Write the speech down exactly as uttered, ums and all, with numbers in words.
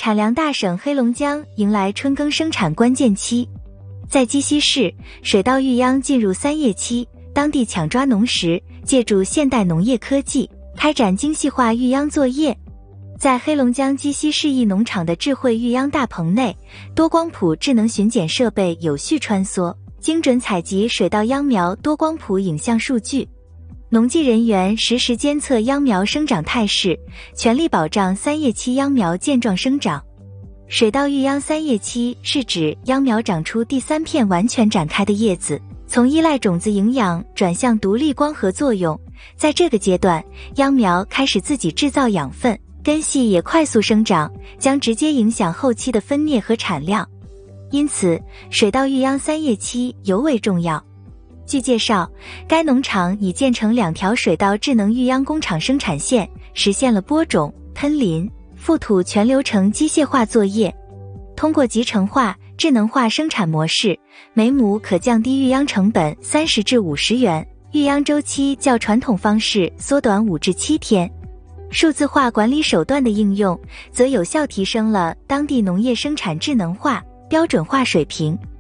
产粮大省黑龙江迎来春耕生产关键期。在鸡西市，水稻育秧进入三叶期，当地抢抓农时，借助现代农业科技，开展精细化育秧作业。在黑龙江鸡西市一农场的智慧育秧大棚内，多光谱智能巡检设备有序穿梭，精准采集水稻秧苗多光谱影像数据。农技人员实时监测秧苗生长态势，全力保障三叶期秧苗健壮生长。水稻育秧三叶期是指秧苗长出第三片完全展开的叶子，从依赖种子营养转向独立光合作用。在这个阶段，秧苗开始自己制造养分，根系也快速生长，将直接影响后期的分蘖和产量。因此，水稻育秧三叶期尤为重要。据介绍，该农场已建成两条水稻智能育秧工厂生产线，实现了播种、喷淋、覆土全流程机械化作业。通过集成化、智能化生产模式，每亩可降低育秧成本三十至五十元，育秧周期较传统方式缩短五至七天。数字化管理手段的应用，则有效提升了当地农业生产智能化、标准化水平。